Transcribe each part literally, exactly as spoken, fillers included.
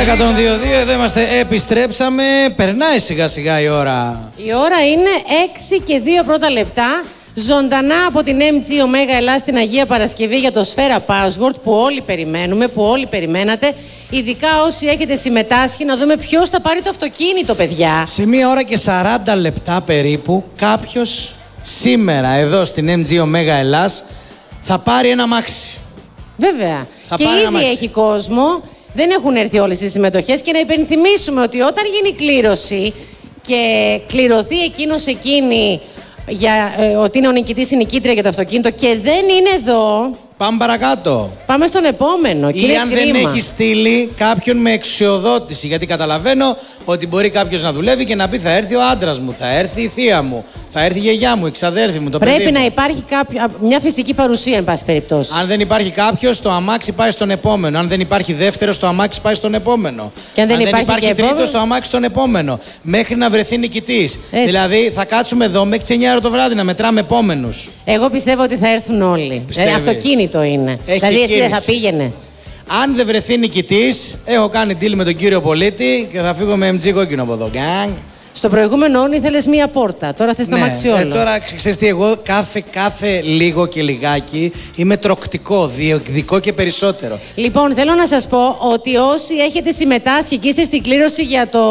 εκατόν δύο κόμμα δύο, εδώ είμαστε, επιστρέψαμε. Περνάει σιγά σιγά η ώρα. Η ώρα είναι έξι και δύο πρώτα λεπτά. Ζωντανά από την εμ τζι Omega Ελλάς στην Αγία Παρασκευή για το Σφαίρα Password που όλοι περιμένουμε, που όλοι περιμένατε. Ειδικά όσοι έχετε συμμετάσχει, να δούμε ποιος θα πάρει το αυτοκίνητο, παιδιά. Σε μία ώρα και σαράντα λεπτά περίπου, κάποιος σήμερα εδώ στην εμ τζι Omega Ελλάς θα πάρει ένα αμάξι. Βέβαια. Θα και πάρει ήδη αμάξι. έχει κόσμο. Δεν έχουν έρθει όλες οι συμμετοχές και να υπενθυμίσουμε ότι όταν γίνει κλήρωση και κληρωθεί εκείνος εκείνη για ε, ότι είναι ο νικητής ή νικήτρια για το αυτοκίνητο και δεν είναι εδώ, Πάμε παρακάτω. πάμε στον επόμενο. Και Ή είναι αν κρίμα. δεν έχει στείλει κάποιον με εξουσιοδότηση. Γιατί καταλαβαίνω ότι μπορεί κάποιος να δουλεύει και να πει: θα έρθει ο άντρας μου, θα έρθει η θεία μου, θα έρθει η γιαγιά μου, η ξαδέρφη μου, το παιδί Πρέπει μου. να υπάρχει κάποιο, μια φυσική παρουσία, εν πάση περιπτώσει. Αν δεν υπάρχει κάποιος, το αμάξι πάει στον επόμενο. Αν δεν υπάρχει δεύτερος, το αμάξι πάει στον επόμενο. Και αν δεν υπάρχει υπάρχει και τρίτος, επόμενο. το αμάξι στον επόμενο. Μέχρι να βρεθεί νικητής. Έτσι. Δηλαδή θα κάτσουμε εδώ μέχρι τις εννιά ώρα το βράδυ να μετράμε επόμενους. Εγώ πιστεύω ότι θα έρθουν όλοι. Πιστεύεις? Δηλαδή, αυτοκίνητο είναι. Έχει δηλαδή, εσύ δεν θα κίνηση. πήγαινες. Αν δεν βρεθεί νικητής, έχω κάνει deal με τον κύριο πολίτη και θα φύγω με εμ τζι κόκκινο από εδώ. Γκάνγκ. Στο προηγούμενο όν ήθελες μία πόρτα. Τώρα θες τα αμάξι όλα. ε, τώρα ξέρεις τι, εγώ κάθε, κάθε λίγο και λιγάκι είμαι τροκτικό, διεκδικώ και περισσότερο. Λοιπόν, θέλω να σας πω ότι όσοι έχετε συμμετάσχει και είστε στην κλήρωση για το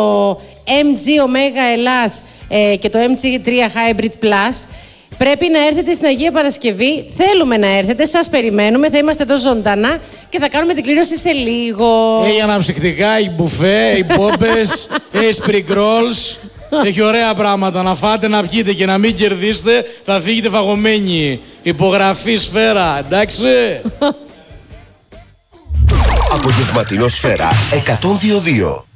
εμ τζι Omega Ελλάς ε, και το εμ τζι τρία Hybrid Plus, πρέπει να έρθετε στην Αγία Παρασκευή. Θέλουμε να έρθετε, σας περιμένουμε. Θα είμαστε εδώ ζωντανά και θα κάνουμε την κλήρωση σε λίγο. Έχει αναψυκτικά, έχει μπουφέ, έχει πόμπες, έχει spring rolls. Έχει ωραία πράγματα να φάτε, να πιείτε και να μην κερδίσετε. Θα φύγετε φαγωμένοι. Υπογραφή Σφαίρα, εντάξει. Απογευματινό Σφαίρα εκατόν δύο κόμμα δύο.